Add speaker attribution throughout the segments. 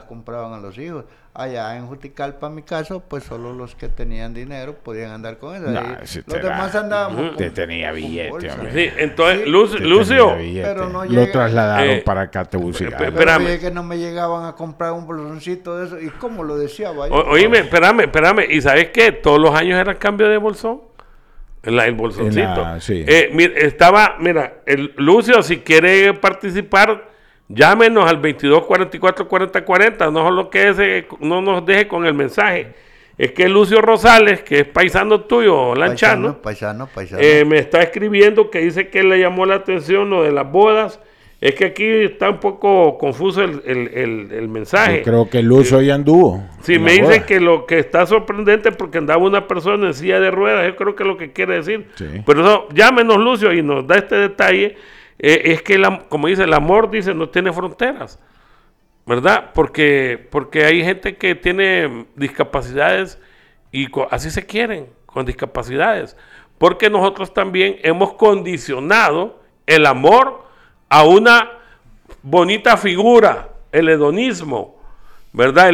Speaker 1: compraban a los hijos. Allá en Juticalpa, en mi caso, pues solo los que tenían dinero podían andar con eso. Los demás andábamos
Speaker 2: te tenía billete, hombre.
Speaker 3: Sí, entonces, Lucio,
Speaker 1: pero no
Speaker 2: lo trasladaron para Catebucigal.
Speaker 1: Pero que no me llegaban a comprar un bolsoncito de eso. ¿Y cómo lo decía?
Speaker 3: Oíme, espérame. ¿Y sabes qué? Todos los años era cambio de bolsón. El bolsoncito.
Speaker 2: Sí.
Speaker 3: Mira, el Lucio, si quiere participar, llámenos al 2244-4040, no solo no nos deje con el mensaje. Es que Lucio Rosales, que es paisano tuyo, lanchano,
Speaker 1: paisano.
Speaker 3: Me está escribiendo que dice que le llamó la atención lo de las bodas. Es que aquí está un poco confuso el mensaje.
Speaker 2: Yo creo que Lucio ya anduvo.
Speaker 3: Sí, me dice que lo que está sorprendente porque andaba una persona en silla de ruedas, yo creo que es lo que quiere decir.
Speaker 2: Sí.
Speaker 3: Pero eso, llámenos, Lucio, y nos da este detalle. Es que, como dice, el amor, dice, no tiene fronteras, ¿verdad? Porque hay gente que tiene discapacidades y así se quieren, con discapacidades. Porque nosotros también hemos condicionado el amor a una bonita figura, el hedonismo, ¿verdad?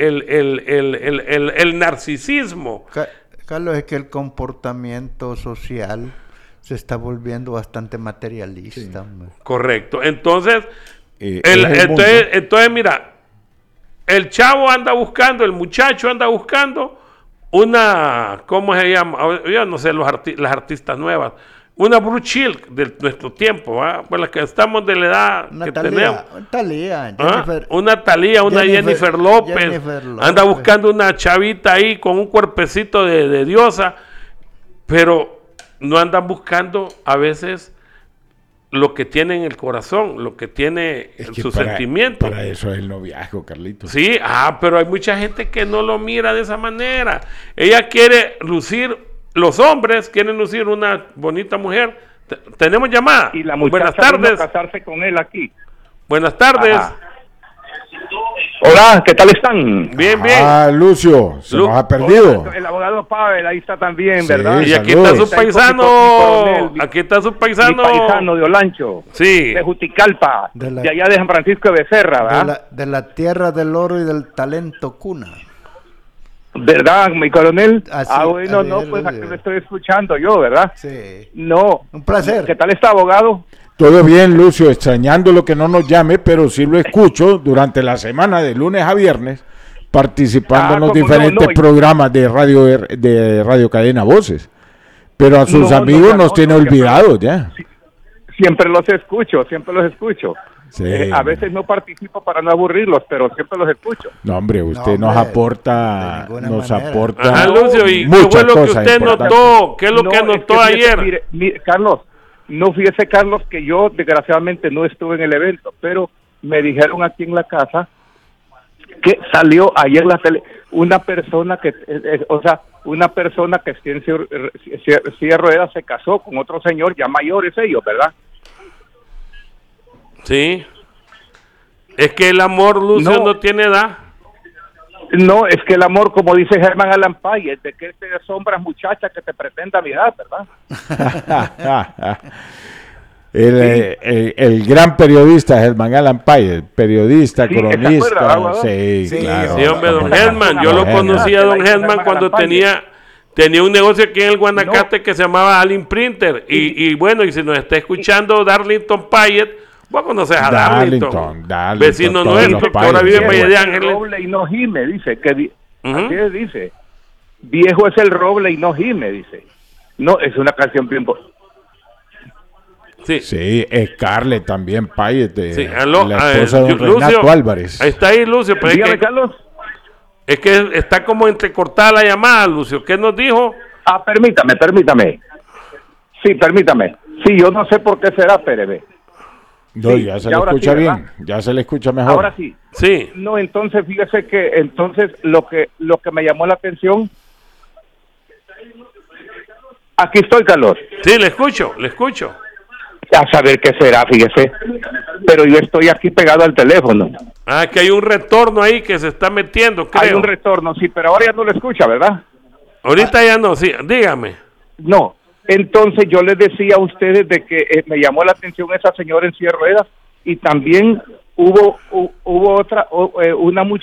Speaker 3: El narcisismo.
Speaker 1: Carlos, es que el comportamiento social se está volviendo bastante materialista. Sí.
Speaker 3: Correcto. Entonces, mira, el chavo anda buscando, el muchacho anda buscando una, ¿cómo se llama? Yo no sé, las artistas nuevas. Una Brooke Shields de nuestro tiempo, pues las que estamos de la edad
Speaker 1: una
Speaker 3: que
Speaker 1: tenemos.
Speaker 3: Una Talía, una Jennifer López. Anda buscando una chavita ahí con un cuerpecito de diosa, pero no andan buscando a veces lo que tiene en el corazón, lo que tiene en su sentimiento.
Speaker 2: Para eso es el noviazgo, Carlitos.
Speaker 3: Sí, pero hay mucha gente que no lo mira de esa manera. Ella quiere lucir. Los hombres quieren lucir una bonita mujer. Tenemos llamada.
Speaker 4: Y la muchacha
Speaker 3: buenas tardes.
Speaker 4: vino a casarse con él aquí.
Speaker 3: Buenas tardes.
Speaker 4: Ajá. Hola, ¿qué tal están?
Speaker 3: Bien.
Speaker 2: Lucio, se nos ha perdido.
Speaker 4: Hola, el abogado Pavel, ahí está también,
Speaker 2: Sí,
Speaker 4: ¿verdad?
Speaker 3: Y aquí
Speaker 2: saludos.
Speaker 3: está su paisano. Aquí está su paisano.
Speaker 4: Mi paisano de Olancho.
Speaker 3: Sí.
Speaker 4: De Juticalpa. De allá de San Francisco de Becerra, ¿verdad?
Speaker 1: De la tierra del oro y del talento cuna.
Speaker 4: ¿Verdad, mi coronel? Bueno,
Speaker 1: así
Speaker 4: no,
Speaker 1: es,
Speaker 4: pues aquí lo estoy escuchando yo, ¿verdad?
Speaker 1: Sí.
Speaker 4: No.
Speaker 1: Un placer.
Speaker 4: ¿Qué tal está, abogado?
Speaker 2: Todo bien, Lucio, extrañando lo que no nos llame, pero sí lo escucho durante la semana de lunes a viernes, participando en los diferentes programas de radio Cadena Voces. Pero a sus amigos nos tiene olvidados ya.
Speaker 4: Siempre los escucho.
Speaker 2: Sí.
Speaker 4: A veces no participo para no aburrirlos, pero siempre los escucho.
Speaker 2: No, hombre, usted nos aporta
Speaker 3: Ajá, Lucio, ¿y qué fue lo que usted notó? ¿Qué es lo que notó ayer?
Speaker 4: Mire, Carlos, Carlos, que yo desgraciadamente no estuve en el evento, pero me dijeron aquí en la casa que salió ayer en la tele una persona que está en silla de ruedas se casó con otro señor ya mayores ellos, ¿verdad?
Speaker 3: Sí. Es que el amor, Lucio, no tiene edad.
Speaker 4: No, es que el amor, como dice Germán Alan Paye, de que te asombras muchacha que te pretenda mi edad, ¿verdad?
Speaker 2: el gran periodista Germán Alan Paye, periodista, cronista.
Speaker 3: Sí, claro. Sí, hombre, don Germán. Yo lo conocí a don Germán cuando tenía un negocio aquí en el Guanacaste que se llamaba Alin Printer. Y bueno, y si nos está escuchando Darlington Payet, vos conoces a Darlington, vecino nuestro, que ahora vive en Valle de Ángeles.
Speaker 4: Roble y no gime, dice. Así dice. Viejo es el roble y no gime, dice. No, es una canción bien...
Speaker 2: Sí, Scarlett también, Payet,
Speaker 3: la esposa
Speaker 2: de don Renato Álvarez.
Speaker 3: Ahí está ahí, Lucio. Pero
Speaker 4: dígame, Carlos.
Speaker 3: Es que está como entrecortada la llamada, Lucio. ¿Qué nos dijo?
Speaker 4: Permítame. Sí, permítame. Sí, yo no sé por qué será, espéreme.
Speaker 2: No, sí, ya se le escucha bien, ya se le escucha mejor.
Speaker 4: Ahora sí.
Speaker 3: Sí.
Speaker 4: No, entonces fíjese que lo que me llamó la atención. Aquí estoy, Carlos.
Speaker 3: Sí, le escucho.
Speaker 4: A saber qué será, fíjese. Pero yo estoy aquí pegado al teléfono.
Speaker 3: Que hay un retorno ahí que se está metiendo, creo.
Speaker 4: Hay un retorno, sí, pero ahora ya no lo escucha, ¿verdad?
Speaker 3: Ahorita ya no, sí, dígame.
Speaker 4: No. Entonces yo les decía a ustedes de que me llamó la atención esa señora en silla de ruedas y también hubo una muchacha